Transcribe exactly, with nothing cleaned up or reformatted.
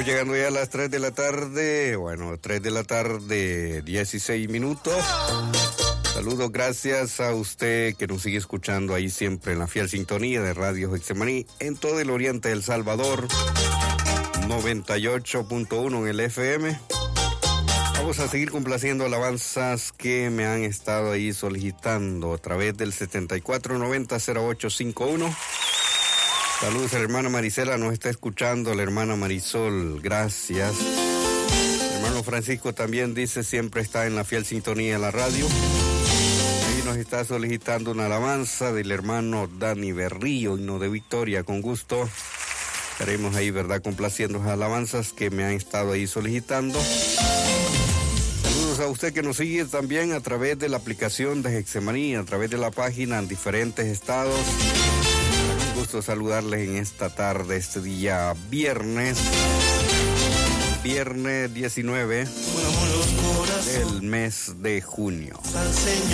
Estamos llegando ya a las tres de la tarde, bueno, tres de la tarde, dieciséis minutos. Saludos, gracias a usted que nos sigue escuchando ahí siempre en la fiel sintonía de Radio Getsemaní en todo el oriente de El Salvador, noventa y ocho punto uno en el F M. Vamos a seguir complaciendo alabanzas que me han estado ahí solicitando a través del setenta y cuatro noventa cero ocho cincuenta y uno. Saludos a la hermana Marisela, nos está escuchando la hermana Marisol, gracias. El hermano Francisco también dice siempre está en la fiel sintonía de la radio. Y nos está solicitando una alabanza del hermano Dani Berrío, himno de victoria, con gusto. Estaremos ahí, ¿verdad?, complaciendo las alabanzas que me han estado ahí solicitando. Saludos a usted que nos sigue también a través de la aplicación de Getsemaní, a través de la página en diferentes estados. Un gusto saludarles en esta tarde, este día viernes, viernes diecinueve del mes de junio.